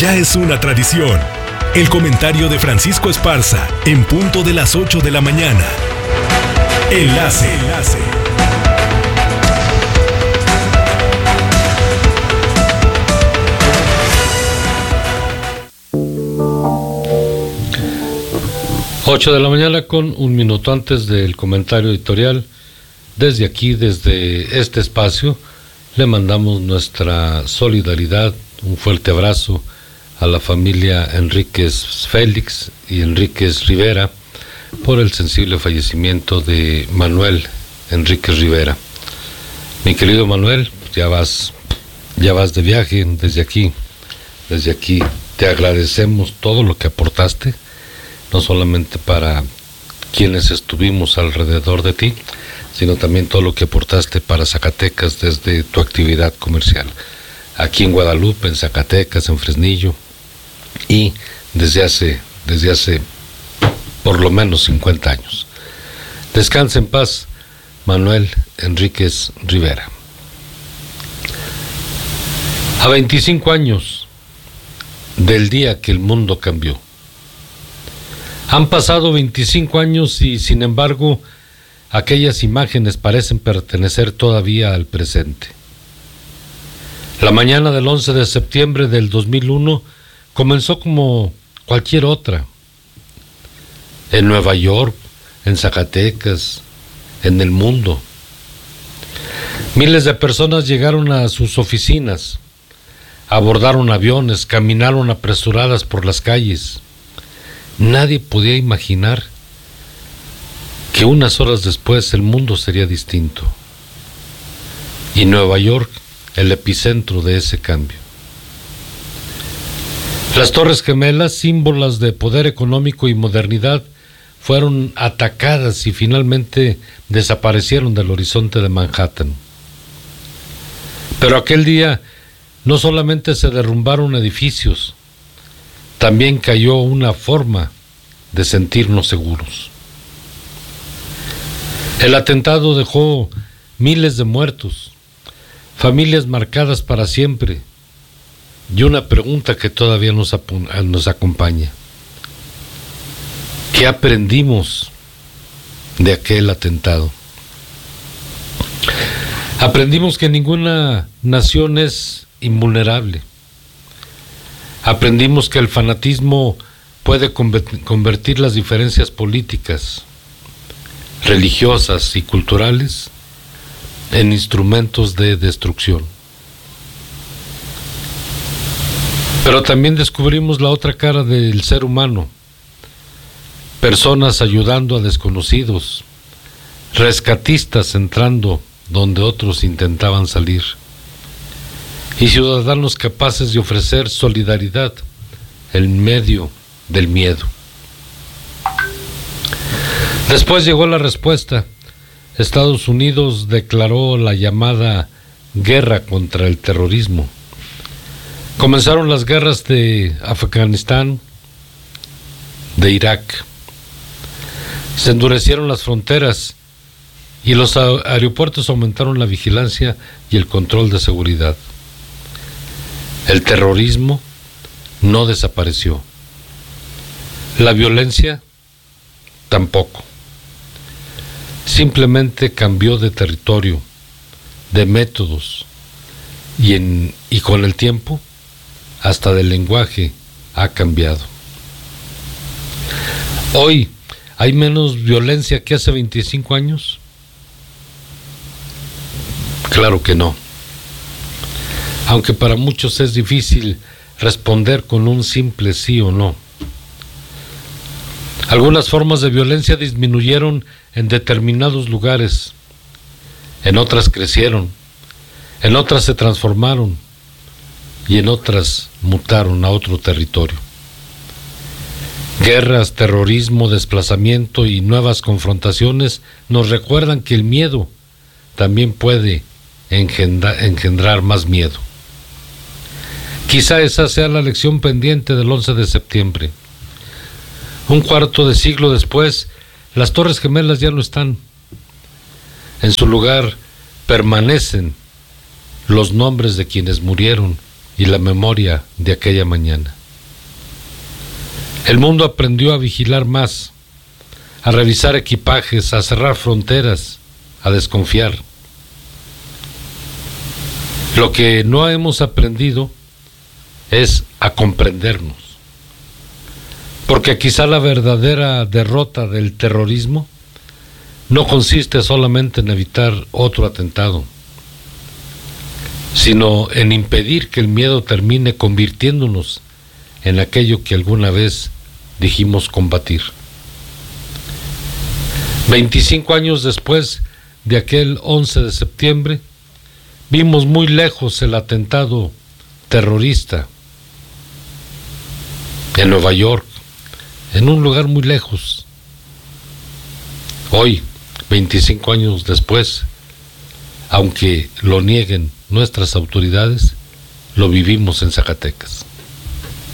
ya es una tradición. El comentario de Francisco Esparza, en punto de las 8 de la mañana. Enlace. 8 de la mañana con un minuto antes del comentario editorial. Desde aquí, desde este espacio, le mandamos nuestra solidaridad, un fuerte abrazo a la familia Enríquez Félix y Enríquez Rivera por el sensible fallecimiento de Manuel Enríquez Rivera. Mi querido Manuel, ya vas de viaje. Desde aquí te agradecemos todo lo que aportaste, no solamente para quienes estuvimos alrededor de ti, sino también todo lo que aportaste para Zacatecas desde tu actividad comercial, aquí en Guadalupe, en Zacatecas, en Fresnillo, y desde hace por lo menos 50 años. Descansa en paz, Manuel Enríquez Rivera. A 25 años del día que el mundo cambió. Han pasado 25 años y, sin embargo, aquellas imágenes parecen pertenecer todavía al presente. La mañana del 11 de septiembre del 2001 comenzó como cualquier otra. En Nueva York, en Zacatecas, en el mundo. Miles de personas llegaron a sus oficinas, abordaron aviones, caminaron apresuradas por las calles. Nadie podía imaginar que unas horas después el mundo sería distinto. Y Nueva York, el epicentro de ese cambio. Las Torres Gemelas, símbolos de poder económico y modernidad, fueron atacadas y finalmente desaparecieron del horizonte de Manhattan. Pero aquel día no solamente se derrumbaron edificios, también cayó una forma de sentirnos seguros. El atentado dejó miles de muertos, familias marcadas para siempre, y una pregunta que todavía nos acompaña. ¿Qué aprendimos de aquel atentado? Aprendimos que ninguna nación es invulnerable. Aprendimos que el fanatismo puede convertir las diferencias políticas, religiosas y culturales en instrumentos de destrucción. Pero también descubrimos la otra cara del ser humano. Personas ayudando a desconocidos, rescatistas entrando donde otros intentaban salir, y ciudadanos capaces de ofrecer solidaridad en medio del miedo. Después llegó la respuesta. Estados Unidos declaró la llamada guerra contra el terrorismo. Comenzaron las guerras de Afganistán, de Irak. Se endurecieron las fronteras y los aeropuertos aumentaron la vigilancia y el control de seguridad. El terrorismo no desapareció. La violencia tampoco. Simplemente cambió de territorio, de métodos, y con el tiempo hasta del lenguaje ha cambiado. Hoy hay menos violencia que hace 25 años. Claro que no. Aunque para muchos es difícil responder con un simple sí o no. Algunas formas de violencia disminuyeron en determinados lugares, en otras crecieron, en otras se transformaron y en otras mutaron a otro territorio. Guerras, terrorismo, desplazamiento y nuevas confrontaciones nos recuerdan que el miedo también puede engendrar más miedo. Quizá esa sea la lección pendiente del 11 de septiembre. Un cuarto de siglo después, las Torres Gemelas ya no están. En su lugar permanecen los nombres de quienes murieron y la memoria de aquella mañana. El mundo aprendió a vigilar más, a revisar equipajes, a cerrar fronteras, a desconfiar. Lo que no hemos aprendido es a comprendernos, porque quizá la verdadera derrota del terrorismo no consiste solamente en evitar otro atentado, sino en impedir que el miedo termine convirtiéndonos en aquello que alguna vez dijimos combatir. 25 años después de aquel 11 de septiembre, vimos muy lejos el atentado terrorista en Nueva York, en un lugar muy lejos. Hoy, 25 años después, aunque lo nieguen nuestras autoridades, lo vivimos en Zacatecas.